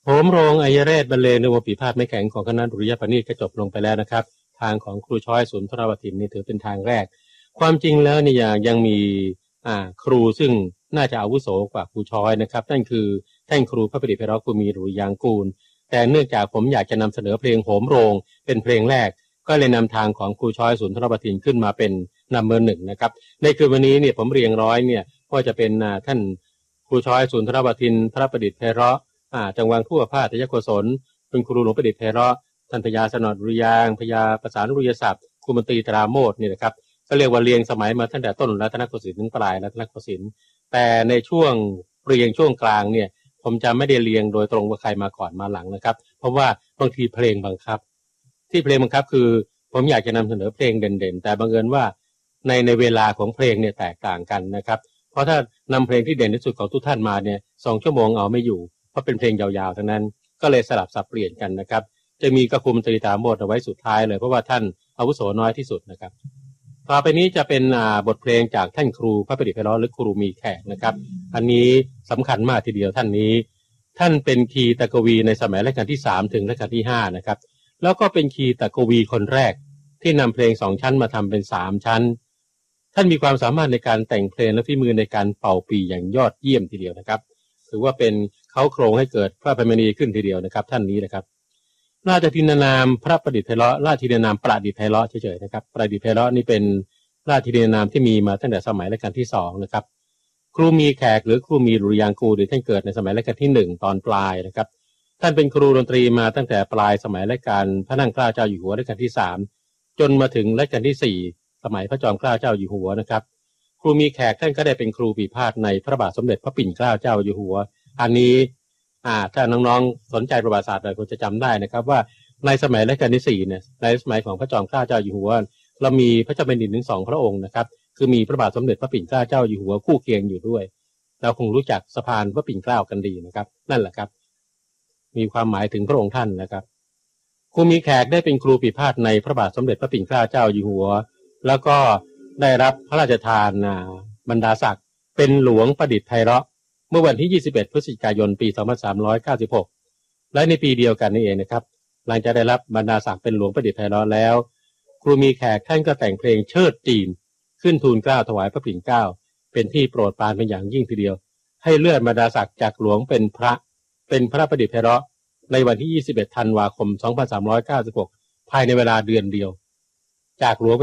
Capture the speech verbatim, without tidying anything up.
โหมโรงอัยเรศบรรเลงในวงปีพาทไม่แข็งของคณะดุริยประณีตก็จบลงไปแล้วนะครับทางของครูช้อยสุนทรวทินนี่ถือเป็นทางแรกความจริงแล้วนี่ยังยังมีอ่าครูซึ่งน่าจะอาวุโสกว่าครูช้อยนะครับนั่นคือท่านครูพระประดิษฐ์ไพเราะกุมีดุริยางกูลแต่เนื่องจากผมอยากจะนำเสนอเพลงโหมโรงเป็นเพลงแรกก็เลยนำทางของครูช้อยสุนทรวทินขึ้นมาเป็นนัมเบอร์หนึ่งนะครับในคืนวันนี้เนี่ยผมเรียงร้อยเนี่ยก็จะเป็นท่านครูช้อยสุนทรวทินพระประดิษฐ์ไพเราะอ่าจังหวังทั่วภาคทยโกศลคุณครูหลวงประดิษฐ์ไพเราะท่านพญาสนอดุริยางพญาประสานดุริยศัพท์ครูมนตรีตราโมทนี่นะครับก็เรียกว่าเรียงสมัยมาตั้งแต่ต้นรัตนโกสินทร์ถึงปลายรัตนโกสินทร์แต่ในช่วงเรียงช่วงกลางเนี่ยผมจะไม่ได้เรียงโดยตรงว่าใครมาก่อนมาหลังนะครับเพราะว่าบางทีเพลงบังคับที่เพลงบังคับคือผมอยากจะนำเสนอเพลงเด่นๆแต่บังเอิญว่าในในเวลาของเพลงเนี่ยแตกต่างกันนะครับเพราะถ้านำเพลงที่เด่นที่สุดของทุกท่านมาเนี่ยสองชั่วโมงเอาไม่อยู่เพราะเป็นเพลงยาวๆทั้งนั้นก็เลยสลับสับเปลี่ยนกันนะครับจะมีกระคุมตรีตาโมดเอาไว้สุดท้ายเลยเพราะว่าท่านอาวุโสน้อยที่สุดนะครับต่อไปนี้จะเป็นบทเพลงจากท่านครูพระประดิษฐ์ไพเราะหรือครูมีแขกนะครับอันนี้สำคัญมากทีเดียวท่านนี้ท่านเป็นคีตกวีในสมัยรัชกาลที่สามถึงรัชกาลที่ห้านะครับแล้วก็เป็นคีตกวีคนแรกที่นำเพลงสองชั้นมาทำเป็นสามชั้นท่านมีความสามารถในการแต่งเพลงและฝีมือในการเป่าปีอย่างยอดเยี่ยมทีเดียวนะครับถือว่าเป็นเขาโครงให้เกิดพระอภัยมณีขึ้นทีเดียวนะครับท่านนี้นะครับราชทินนามพระประดิษฐ์ไพเราะราชทินนามประดิษฐ์ไพเราะเฉยๆนะครับประดิษฐ์ไพเราะนี่เป็นราชทินนามที่มีมาตั้งแต่สมัยรัชกาลที่สองนะครับครูมีแขกหรือครูมีดุริยางกูลหรือท่านเกิดในสมัยรัชกาลที่หนึ่งตอนปลายนะครับท่านเป็นครูดนตรีมาตั้งแต่ปลายสมัยรัชกาลพระนั่งเกล้าเจ้าอยู่หัวรัชกาลที่สามจนมาถึงรัชกาลที่สี่สมัยพระจอมเกล้าเจ้าอยู่หัวนะครับครูมีแขกท่านก็ได้เป็นครูปีพาทในพระบาทสมเด็จพระปิ่นเกล้าเจ้าอยู่หัวอันนี้อ่าถ้าน้องๆสนใจประวัติศาสตร์หน่อยคงจะจำได้นะครับว่าในสมัยรัชกาลที่สี่เนี่ยในสมัยของพระจอมเกล้าเจ้าอยู่หัวเรามีพระเจ้าแผ่นดินถึงสองพระองค์นะครับคือมีพระบาทสมเด็จพระปิ่นเกล้าเจ้าอยู่หัวคู่เคียงอยู่ด้วยเราคงรู้จักสะพานพระปิ่นเกล้ากันดีนะครับนั่นแหละครับมีความหมายถึงพระองค์ท่านนะครับครูมีแขกได้เป็นครูปีพาทในพระบาทสมเด็จพระปิ่นเกล้าเจ้าอยู่หัวแล้วก็ได้รับพระราชทานบรรดาศักดิ์เป็นหลวงประดิษฐ์ไพเราะเมื่อวันที่ยี่สิบเอ็ดพฤศจิกายนปีสองพันสามร้อยเก้าสิบหกและในปีเดียวกันนี่เองนะครับหลังจากได้รับบรรดาศักดิ์เป็นหลวงประดิษฐ์ไพเราะแล้วครูมีแขกท่านก็แต่งเพลงเชิดจีนขึ้นทูลเกล้าถวายพระปิ่นเกล้าเป็นที่โปรดปรานเป็นอย่างยิ่งทีเดียวให้เลื่อนบรรดาศักดิ์จากหลวงเป็นพระเป็นพระประดิษฐ์ไพเราะในวันที่ยี่สิบเอ็ดธันวาคมสองพันสามร้อยเก้าสิบหกภายในเวลาเดือนเดียวจากหลวง